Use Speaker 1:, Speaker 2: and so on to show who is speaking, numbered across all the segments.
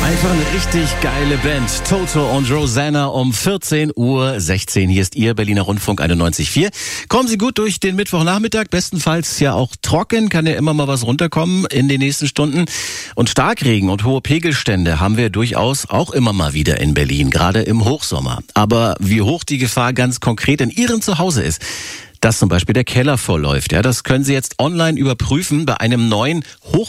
Speaker 1: Einfach eine richtig geile Band. Toto und Rosanna um 14:16 Uhr. Hier ist Ihr Berliner Rundfunk 91.4. Kommen Sie gut durch den Mittwochnachmittag. Bestenfalls ja auch trocken. Kann ja immer mal was runterkommen in den nächsten Stunden. Und Starkregen und hohe Pegelstände haben wir durchaus auch immer mal wieder in Berlin. Gerade im Hochsommer. Aber wie hoch die Gefahr ganz konkret in Ihrem Zuhause ist, dass zum Beispiel der Keller vorläuft. Ja, das können Sie jetzt online überprüfen bei einem neuen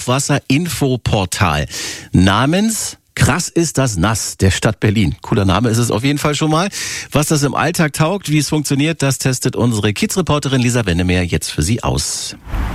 Speaker 1: Hochwasser-Info-Portal namens Krass ist das nass der Stadt Berlin. Cooler Name ist es auf jeden Fall schon mal. Was das im Alltag taugt, wie es funktioniert, das testet unsere Kiez-Reporterin Lisa Wennemeyer jetzt für Sie aus.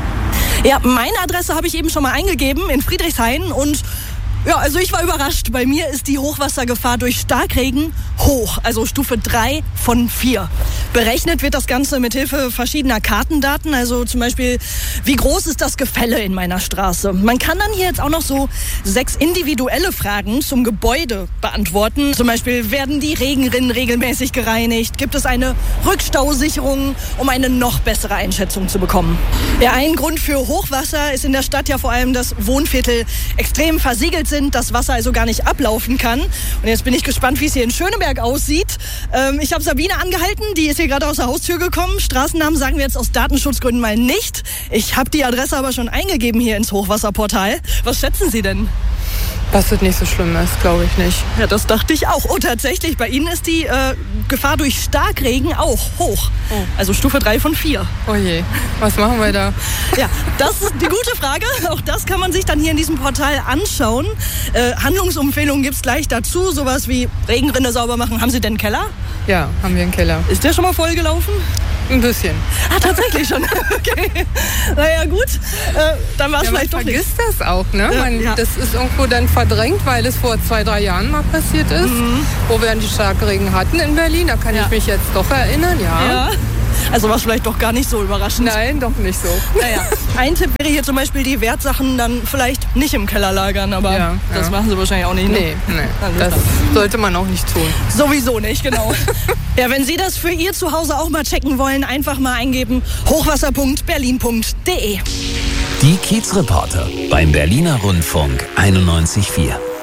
Speaker 2: Ja, meine Adresse habe ich eben schon mal eingegeben in Friedrichshain und ja, also ich war überrascht. Bei mir ist die Hochwassergefahr durch Starkregen hoch, also Stufe 3 von 4. Berechnet wird das Ganze mit Hilfe verschiedener Kartendaten, also zum Beispiel, wie groß ist das Gefälle in meiner Straße. Man kann dann hier jetzt auch noch so 6 individuelle Fragen zum Gebäude beantworten. Zum Beispiel, werden die Regenrinnen regelmäßig gereinigt? Gibt es eine Rückstausicherung, um eine noch bessere Einschätzung zu bekommen? Ja, ein Grund für Hochwasser ist in der Stadt ja vor allem, dass Wohnviertel extrem versiegelt sind, das Wasser also gar nicht ablaufen kann. Und jetzt bin ich gespannt, wie es hier in Schöneberg aussieht. Ich habe Sabine angehalten, die ist hier gerade aus der Haustür gekommen. Straßennamen sagen wir jetzt aus Datenschutzgründen mal nicht. Ich habe die Adresse aber schon eingegeben hier ins Hochwasserportal. Was schätzen Sie denn?
Speaker 3: Dass das nicht so schlimm ist, glaube ich nicht.
Speaker 2: Ja, das dachte ich auch. Oh, tatsächlich, bei Ihnen ist die Gefahr durch Starkregen auch hoch. Oh. Also Stufe 3 von 4.
Speaker 3: Oh je, was machen wir da?
Speaker 2: Ja, das ist die gute Frage. Auch das kann man sich dann hier in diesem Portal anschauen. Handlungsempfehlungen gibt es gleich dazu. Sowas wie Regenrinne sauber machen. Haben Sie denn einen Keller?
Speaker 3: Ja, haben wir einen Keller.
Speaker 2: Ist der schon mal vollgelaufen?
Speaker 3: Ein bisschen.
Speaker 2: Ah, tatsächlich schon. Okay. Naja, gut. Dann war es vielleicht doch nicht.
Speaker 3: Man vergisst das auch, ne? Das ist irgendwo dann verdrängt, weil es vor 2-3 Jahren mal passiert ist, wo wir die Starkregen hatten in Berlin. Da kann ich mich jetzt doch erinnern, ja.
Speaker 2: Also war es vielleicht doch gar nicht so überraschend.
Speaker 3: Nein, doch nicht so.
Speaker 2: Naja, ein Tipp wäre hier zum Beispiel, die Wertsachen dann vielleicht nicht im Keller lagern, aber das machen Sie wahrscheinlich auch nicht. Ne?
Speaker 3: Nee, das sollte man auch nicht tun.
Speaker 2: Sowieso nicht, genau. Ja, wenn Sie das für Ihr Zuhause auch mal checken wollen, einfach mal eingeben, hochwasser.berlin.de.
Speaker 4: Die Kiez-Reporter beim Berliner Rundfunk 91.4.